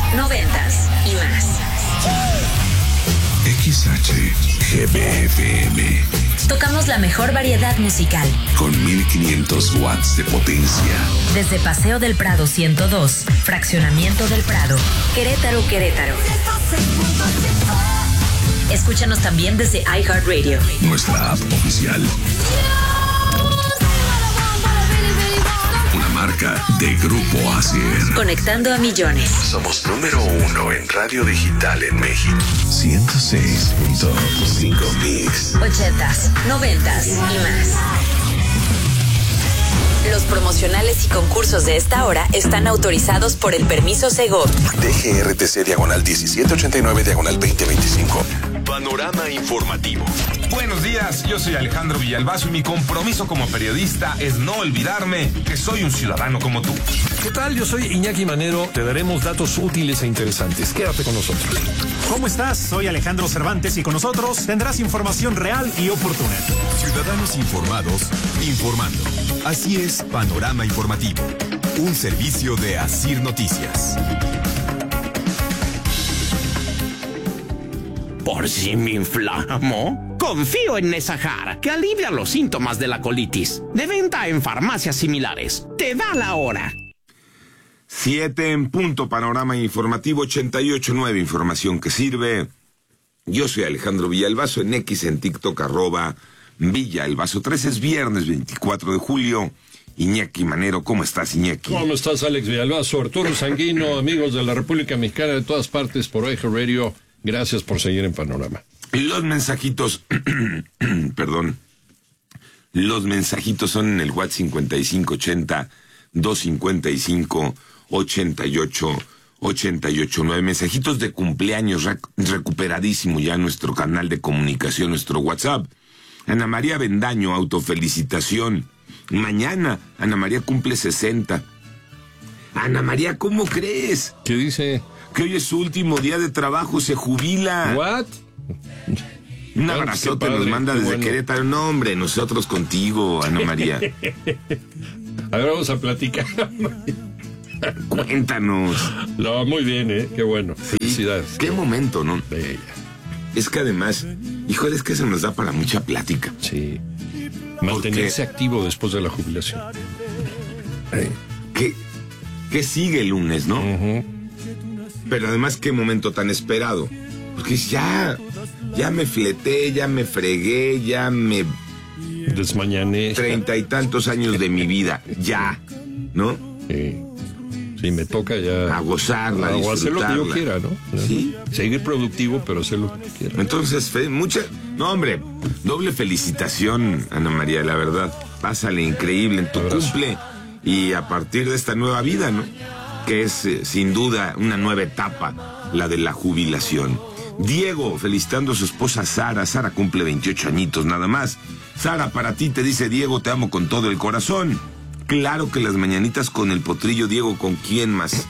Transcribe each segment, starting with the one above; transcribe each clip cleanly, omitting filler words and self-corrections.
noventas y más. XHGBFM. Tocamos la mejor variedad musical. Con 1500 watts de potencia. Desde Paseo del Prado 102, Fraccionamiento del Prado, Querétaro, Querétaro. Escúchanos también desde iHeartRadio. Nuestra app oficial. Una marca de Grupo Asier. Conectando a millones. Somos número 1 en radio digital en México. 106.5 Mix. 80s, 90s y más. Los promocionales y concursos de esta hora están autorizados por el permiso Segov. DGRTC diagonal 1789 diagonal 2025. Panorama informativo. Buenos días, yo soy Alejandro Villalbazo y mi compromiso como periodista es no olvidarme que soy un ciudadano como tú. ¿Qué tal? Yo soy Iñaki Manero. Te daremos datos útiles e interesantes. Quédate con nosotros. ¿Cómo estás? Soy Alejandro Cervantes y con nosotros tendrás información real y oportuna. Ciudadanos informados, informando. Así es, Panorama Informativo. Un servicio de Asir Noticias. ¿Por si me inflamo? Confío en Nesajar, que alivia los síntomas de la colitis. De venta en farmacias similares. Te da la hora. 7 en punto, Panorama Informativo 88.9, información que sirve. Yo soy Alejandro Villalbazo, en X, en TikTok, @Villalbazo 3. Es viernes 24 de julio. Iñaki Manero, ¿cómo estás, Iñaki? ¿Cómo estás, Alex Villalbazo? Arturo Sanguino, amigos de la República Mexicana de todas partes por iHeartRadio. Gracias por seguir en Panorama. Los mensajitos, perdón, los mensajitos son en el WhatsApp 5580-255-8889. Mensajitos de cumpleaños, recuperadísimo ya nuestro canal de comunicación, nuestro WhatsApp. Ana María Bendaño, autofelicitación. Mañana, Ana María cumple 60. Ana María, ¿cómo crees? ¿Qué dice? Que hoy es su último día de trabajo, se jubila. ¿What? Un abrazote nos manda desde Querétaro. No, hombre, nosotros contigo, Ana María. A ver, vamos a platicar. Cuéntanos. No, muy bien, qué bueno. Sí, felicidades. Qué momento, ¿no? Bella. Es que además, híjole, es que se nos da para mucha plática. Sí. Mantenerse activo después de la jubilación. ¿Qué sigue el lunes, no? Pero además, qué momento tan esperado. Porque ya me fleté, ya me fregué, ya me desmañané. 30 y tantos años de mi vida, ya, ¿no? Sí, me toca ya a gozarla, o hacer lo que yo quiera, ¿no? Sí. Seguir productivo, pero hacer lo que quiera. Entonces, no, hombre, doble felicitación, Ana María, la verdad. Pásale increíble en tu cumple y a partir de esta nueva vida, ¿no? Que es sin duda una nueva etapa, la de la jubilación. Diego, felicitando a su esposa Sara. Sara cumple 28 añitos nada más. Sara, para ti, te dice Diego, te amo con todo el corazón. Claro que las mañanitas con el potrillo, Diego, ¿con quién más?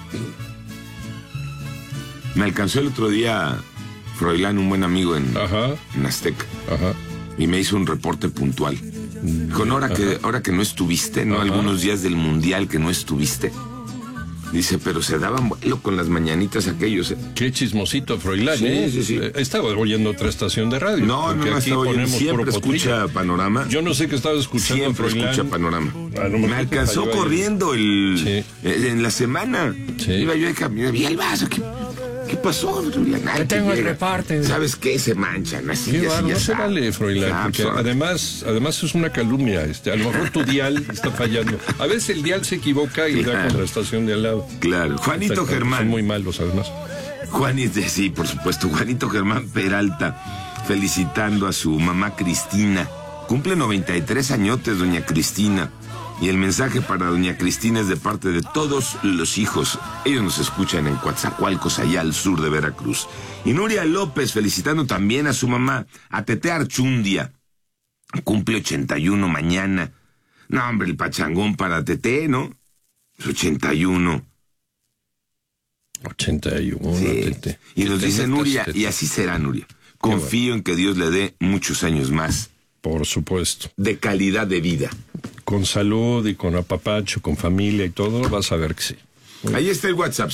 Me alcanzó el otro día Froilán, un buen amigo en Azteca. Ajá. Y me hizo un reporte puntual. Con ahora que no estuviste, ¿no? Algunos días del Mundial que no estuviste. Dice, pero se daban vuelo con las mañanitas aquellos. Qué chismosito, Froilán, Sí. Estaba oyendo otra estación de radio. No, estaba oyendo. Siempre escucha Panorama. Yo no sé qué estaba escuchando. Siempre Froilán. escucha Panorama. Me alcanzó corriendo en la semana. Sí. Iba yo de camino, vi el vaso. ¿Qué pasó, Froilán? Yo tengo el reporte. ¿Sabes qué? Se manchan así. No se vale, Froilán, porque además es una calumnia. A lo mejor tu dial está fallando. A veces el dial se equivoca y da con la estación de al lado. Claro. Juanito Germán. Son muy malos, además. Sí, por supuesto. Juanito Germán Peralta, felicitando a su mamá Cristina. Cumple 93 añotes, doña Cristina. Y el mensaje para doña Cristina es de parte de todos los hijos. Ellos nos escuchan en Coatzacoalcos, allá al sur de Veracruz. Y Nuria López felicitando también a su mamá, a Tete Archundia. Cumple 81 mañana. No, hombre, el pachangón para Tete, ¿no? 81. 81, sí. Tete. Y nos dice Nuria, y así será, Nuria. Confío en que Dios le dé muchos años más. Por supuesto. De calidad de vida. Con salud y con apapacho, con familia y todo, vas a ver que sí. Ahí está el WhatsApp,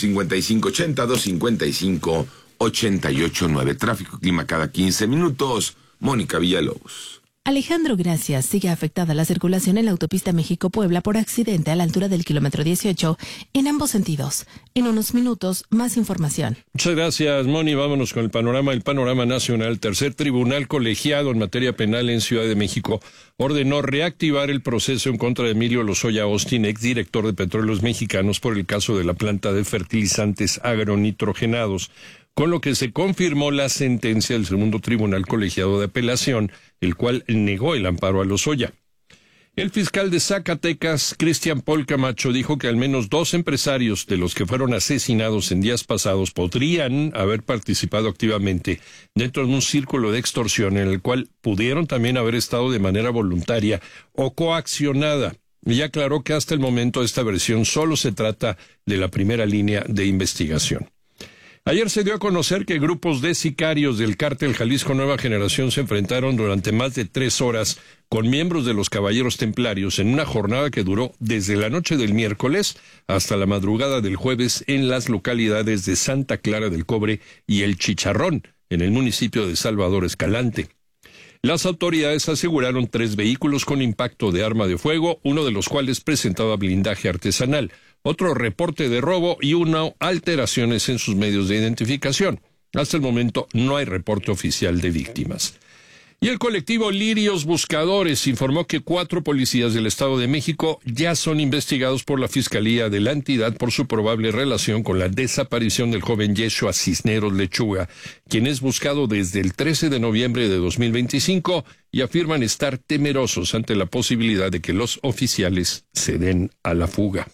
5580-255-889. Tráfico, clima cada 15 minutos. Mónica Villalobos. Alejandro, gracias. Sigue afectada la circulación en la autopista México-Puebla por accidente a la altura del kilómetro 18 en ambos sentidos. En unos minutos, más información. Muchas gracias, Moni. Vámonos con el panorama. El panorama nacional. Tercer tribunal colegiado en materia penal en Ciudad de México ordenó reactivar el proceso en contra de Emilio Lozoya Austin, exdirector de Petróleos Mexicanos, por el caso de la planta de fertilizantes agronitrogenados, con lo que se confirmó la sentencia del segundo tribunal colegiado de apelación, el cual negó el amparo a Lozoya. El fiscal de Zacatecas, Cristian Paul Camacho, dijo que al menos 2 empresarios de los que fueron asesinados en días pasados podrían haber participado activamente dentro de un círculo de extorsión en el cual pudieron también haber estado de manera voluntaria o coaccionada. Y aclaró que hasta el momento esta versión solo se trata de la primera línea de investigación. Ayer se dio a conocer que grupos de sicarios del cártel Jalisco Nueva Generación se enfrentaron durante más de 3 horas con miembros de los Caballeros Templarios en una jornada que duró desde la noche del miércoles hasta la madrugada del jueves en las localidades de Santa Clara del Cobre y El Chicharrón, en el municipio de Salvador Escalante. Las autoridades aseguraron 3 vehículos con impacto de arma de fuego, uno de los cuales presentaba blindaje artesanal, otro reporte de robo y 1 alteraciones en sus medios de identificación. Hasta el momento no hay reporte oficial de víctimas. Y el colectivo Lirios Buscadores informó que 4 policías del Estado de México ya son investigados por la Fiscalía de la entidad por su probable relación con la desaparición del joven Yeshua Cisneros Lechuga, quien es buscado desde el 13 de noviembre de 2025 y afirman estar temerosos ante la posibilidad de que los oficiales se den a la fuga.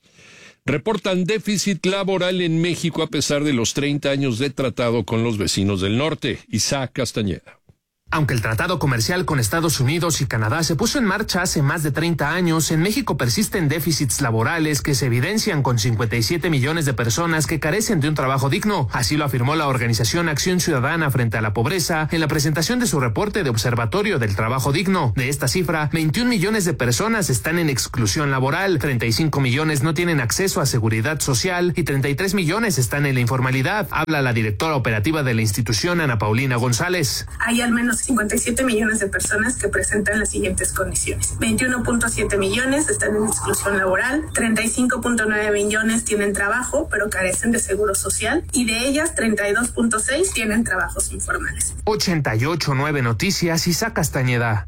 Reportan déficit laboral en México a pesar de los 30 años de tratado con los vecinos del norte. Isaac Castañeda. Aunque el tratado comercial con Estados Unidos y Canadá se puso en marcha hace más de 30 años, en México persisten déficits laborales que se evidencian con 57 millones de personas que carecen de un trabajo digno. Así lo afirmó la organización Acción Ciudadana frente a la Pobreza en la presentación de su reporte de Observatorio del Trabajo Digno. De esta cifra, 21 millones de personas están en exclusión laboral, 35 millones no tienen acceso a seguridad social y 33 millones están en la informalidad. Habla la directora operativa de la institución, Ana Paulina González. Hay al menos 57 millones de personas que presentan las siguientes condiciones. 21.7 millones están en exclusión laboral, 35.9 millones tienen trabajo, pero carecen de seguro social, y de ellas 32.6 tienen trabajos informales. 88.9 Noticias, Isaac Castañeda.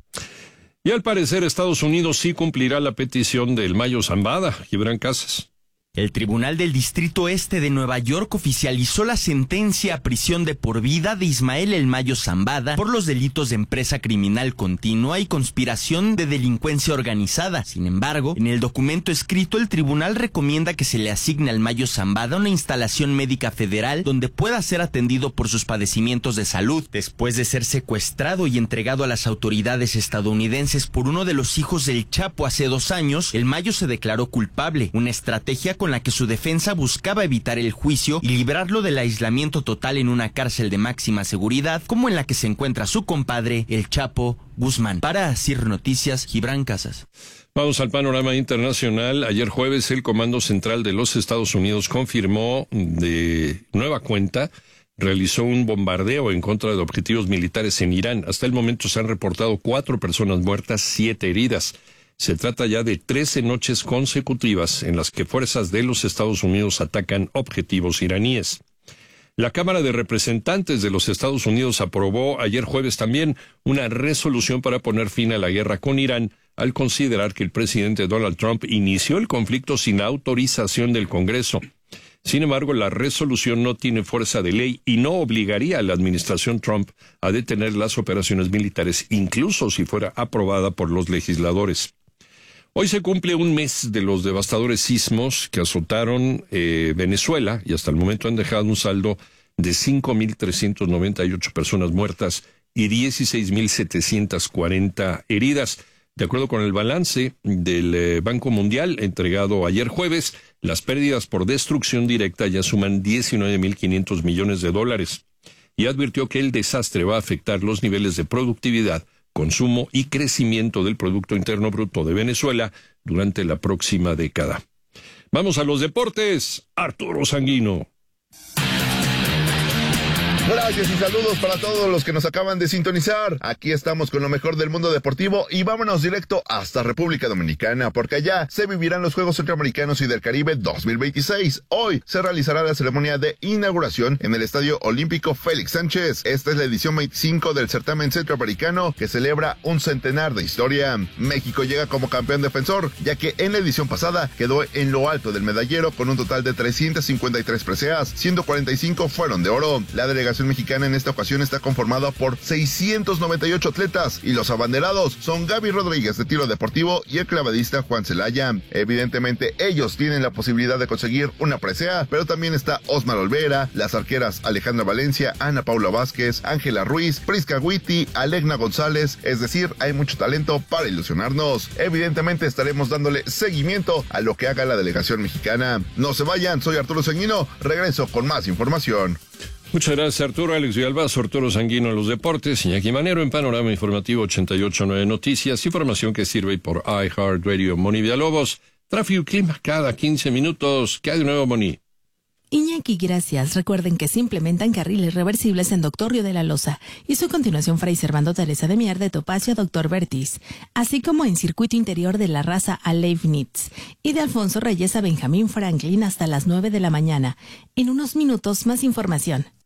Y al parecer Estados Unidos sí cumplirá la petición del Mayo Zambada. Gibran Casas. El Tribunal del Distrito Este de Nueva York oficializó la sentencia a prisión de por vida de Ismael El Mayo Zambada por los delitos de empresa criminal continua y conspiración de delincuencia organizada. Sin embargo, en el documento escrito, el tribunal recomienda que se le asigne al Mayo Zambada una instalación médica federal donde pueda ser atendido por sus padecimientos de salud. Después de ser secuestrado y entregado a las autoridades estadounidenses por uno de los hijos del Chapo hace 2 años, El Mayo se declaró culpable, una estrategia con la que su defensa buscaba evitar el juicio y librarlo del aislamiento total en una cárcel de máxima seguridad, como en la que se encuentra su compadre, el Chapo Guzmán. Para Asir Noticias, Gibran Casas. Vamos al panorama internacional. Ayer jueves, el Comando Central de los Estados Unidos confirmó de nueva cuenta realizó un bombardeo en contra de objetivos militares en Irán. Hasta el momento se han reportado 4 personas muertas, 7 heridas. Se trata ya de 13 noches consecutivas en las que fuerzas de los Estados Unidos atacan objetivos iraníes. La Cámara de Representantes de los Estados Unidos aprobó ayer jueves también una resolución para poner fin a la guerra con Irán, al considerar que el presidente Donald Trump inició el conflicto sin autorización del Congreso. Sin embargo, la resolución no tiene fuerza de ley y no obligaría a la administración Trump a detener las operaciones militares, incluso si fuera aprobada por los legisladores. Hoy se cumple un mes de los devastadores sismos que azotaron Venezuela y hasta el momento han dejado un saldo de 5.398 personas muertas y 16.740 heridas. De acuerdo con el balance del Banco Mundial entregado ayer jueves, las pérdidas por destrucción directa ya suman $19.500 millones y advirtió que el desastre va a afectar los niveles de productividad, consumo y crecimiento del Producto Interno Bruto de Venezuela durante la próxima década. Vamos a los deportes. Arturo Sanguino. Gracias y saludos para todos los que nos acaban de sintonizar. Aquí estamos con lo mejor del mundo deportivo y vámonos directo hasta República Dominicana, porque allá se vivirán los Juegos Centroamericanos y del Caribe 2026. Hoy se realizará la ceremonia de inauguración en el Estadio Olímpico Félix Sánchez. Esta es la edición 25 del certamen centroamericano que celebra un centenar de historia. México llega como campeón defensor, ya que en la edición pasada quedó en lo alto del medallero con un total de 353 preseas, 145 fueron de oro. La delegación mexicana en esta ocasión está conformada por 698 atletas y los abanderados son Gaby Rodríguez de tiro deportivo y el clavadista Juan Celaya. Evidentemente ellos tienen la posibilidad de conseguir una presea, pero también está Osmar Olvera, las arqueras Alejandra Valencia, Ana Paula Vázquez, Ángela Ruiz, Prisca Guiti, Alegna González, es decir, hay mucho talento para ilusionarnos. Evidentemente estaremos dándole seguimiento a lo que haga la delegación mexicana. No se vayan, soy Arturo Sanguino, regreso con más información. Muchas gracias, Arturo. Alex Villalbazo, Arturo Sanguino en los deportes, Iñaki Manero en Panorama Informativo 88.9 Noticias, información que sirve por iHeartRadio. Moni Villalobos, tráfico y clima cada 15 minutos. ¿Qué hay de nuevo, Moni? Iñaki, gracias. Recuerden que se implementan carriles reversibles en Doctor Río de la Loza y su continuación Fray Servando Teresa de Mier de Topacio a Doctor Vertis, así como en circuito interior de La Raza a Leibniz y de Alfonso Reyes a Benjamín Franklin hasta las 9 de la mañana. En unos minutos más información.